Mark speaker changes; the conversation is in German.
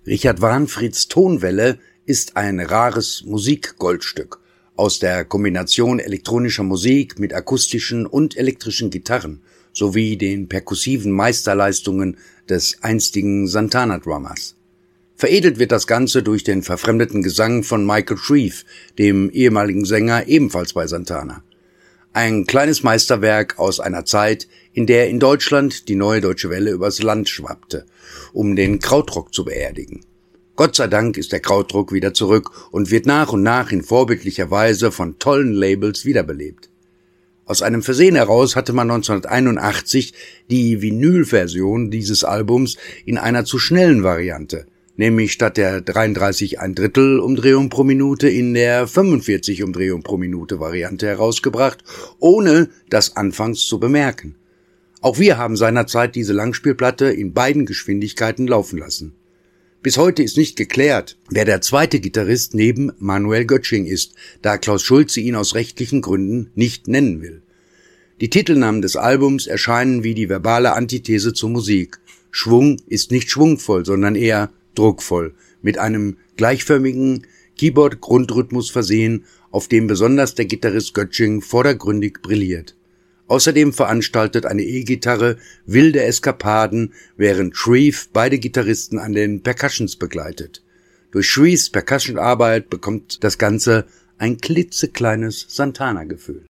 Speaker 1: Richard Wahnfrieds Tonwelle ist ein rares Musikgoldstück aus der Kombination elektronischer Musik mit akustischen und elektrischen Gitarren sowie den perkussiven Meisterleistungen des einstigen Santana-Drummers. Veredelt wird das Ganze durch den verfremdeten Gesang von Michael Shrieve, dem ehemaligen Sänger ebenfalls bei Santana. Ein kleines Meisterwerk aus einer Zeit, in der in Deutschland die Neue Deutsche Welle übers Land schwappte, um den Krautrock zu beerdigen. Gott sei Dank ist der Krautrock wieder zurück und wird nach und nach in vorbildlicher Weise von tollen Labels wiederbelebt. Aus einem Versehen heraus hatte man 1981 die Vinyl-Version dieses Albums in einer zu schnellen Variante, nämlich statt der 33 1/3 Umdrehung pro Minute in der 45 Umdrehung pro Minute Variante herausgebracht, ohne das anfangs zu bemerken. Auch wir haben seinerzeit diese Langspielplatte in beiden Geschwindigkeiten laufen lassen. Bis heute ist nicht geklärt, wer der zweite Gitarrist neben Manuel Göttsching ist, da Klaus Schulze ihn aus rechtlichen Gründen nicht nennen will. Die Titelnamen des Albums erscheinen wie die verbale Antithese zur Musik. Schwung ist nicht schwungvoll, sondern eher druckvoll, mit einem gleichförmigen Keyboard-Grundrhythmus versehen, auf dem besonders der Gitarrist Göttsching vordergründig brilliert. Außerdem veranstaltet eine E-Gitarre wilde Eskapaden, während Shrieve beide Gitarristen an den Percussions begleitet. Durch Shreeves Percussion-Arbeit bekommt das Ganze ein klitzekleines Santana-Gefühl.